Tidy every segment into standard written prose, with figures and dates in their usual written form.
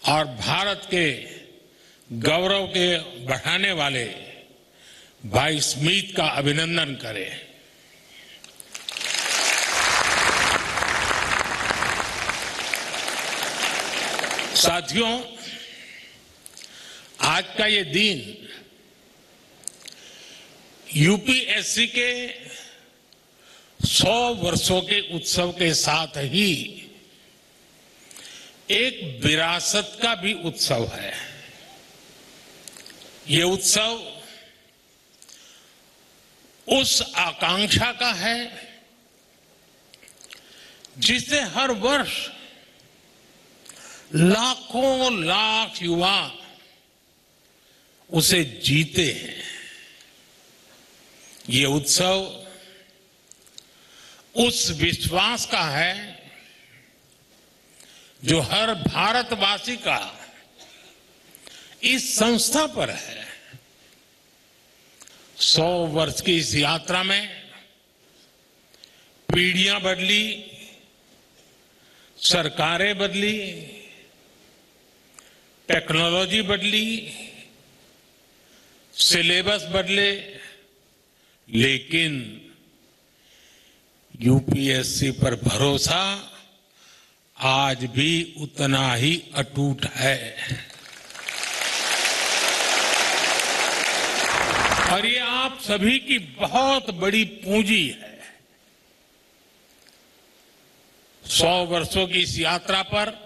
और भारत के गौरव के बढ़ाने वाले भाई स्मिथ का अभिनंदन करें। साथियों, आज का ये दिन यूपीएससी के 100 वर्षों के उत्सव के साथ ही एक विरासत का भी उत्सव है। ये उत्सव उस आकांक्षा का है जिसे हर वर्ष लाखों लाख युवा उसे जीते हैं। ये उत्सव उस विश्वास का है जो हर भारतवासी का इस संस्था पर है। 100 वर्ष की इस यात्रा में पीढ़ियां बदली, सरकारें बदली, टेक्नोलॉजी बदली, सिलेबस बदले, लेकिन यूपीएससी पर भरोसा आज भी उतना ही अटूट है। और ये आप सभी की बहुत बड़ी पूंजी है। 100 वर्षों की इस यात्रा पर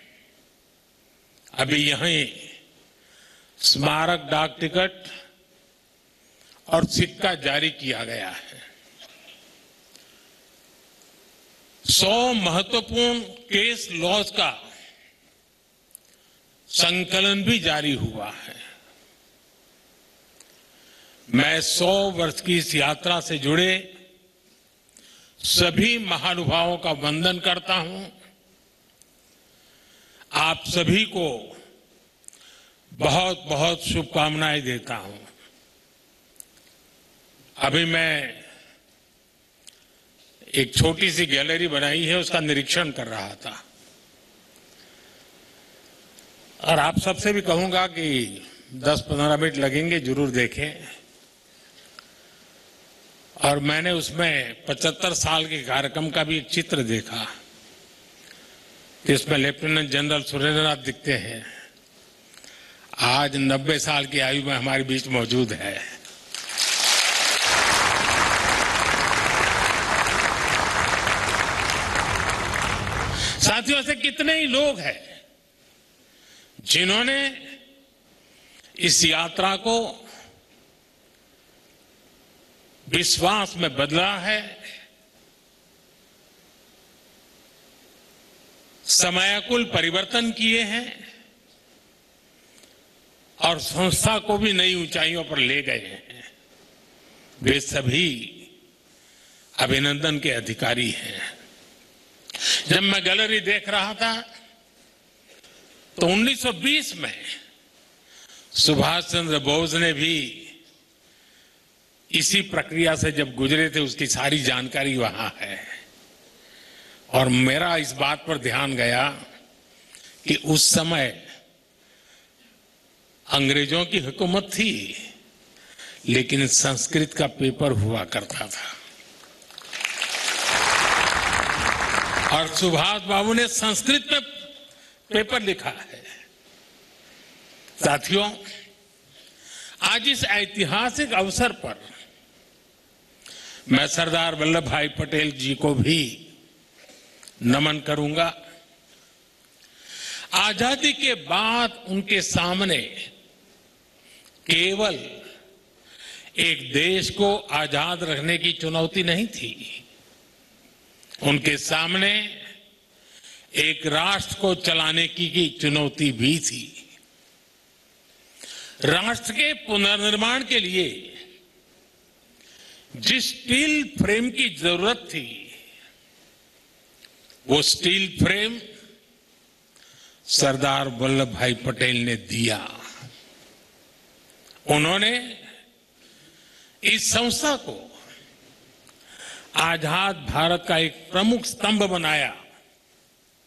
अभी यहीं स्मारक डाक टिकट और सिक्का जारी किया गया है। 100 महत्वपूर्ण केस लॉज का संकलन भी जारी हुआ है। मैं 100 वर्ष की इस यात्रा से जुड़े सभी महानुभावों का वंदन करता हूं। आप सभी को बहुत बहुत शुभकामनाएं देता हूं। अभी मैं एक छोटी सी गैलरी बनाई है, उसका निरीक्षण कर रहा था और आप सबसे भी कहूंगा कि 10-15 मिनट लगेंगे, जरूर देखें। और मैंने उसमें 75 साल के कार्यक्रम का भी एक चित्र देखा, जिसमें लेफ्टिनेंट जनरल सुरेंद्रनाथ दिखते हैं। आज 90 साल की आयु में हमारे बीच मौजूद है। साथियों, ऐसे कितने ही लोग हैं जिन्होंने इस यात्रा को विश्वास में बदला है, समयाकुल परिवर्तन किए हैं और संस्था को भी नई ऊंचाइयों पर ले गए हैं। वे सभी अभिनंदन के अधिकारी हैं। जब मैं गैलरी देख रहा था तो 1920 में सुभाष चंद्र बोस ने भी इसी प्रक्रिया से जब गुजरे थे, उसकी सारी जानकारी वहां है। और मेरा इस बात पर ध्यान गया कि उस समय अंग्रेजों की हुकूमत थी, लेकिन संस्कृत का पेपर हुआ करता था और सुभाष बाबू ने संस्कृत में पेपर लिखा है। साथियों, आज इस ऐतिहासिक अवसर पर मैं सरदार वल्लभ भाई पटेल जी को भी नमन करूंगा। आजादी के बाद उनके सामने केवल एक देश को आजाद रखने की चुनौती नहीं थी, उनके सामने एक राष्ट्र को चलाने की चुनौती भी थी। राष्ट्र के पुनर्निर्माण के लिए जिस स्टील फ्रेम की जरूरत थी, वो स्टील फ्रेम सरदार वल्लभ भाई पटेल ने दिया। उन्होंने इस संस्था को आजाद भारत का एक प्रमुख स्तंभ बनाया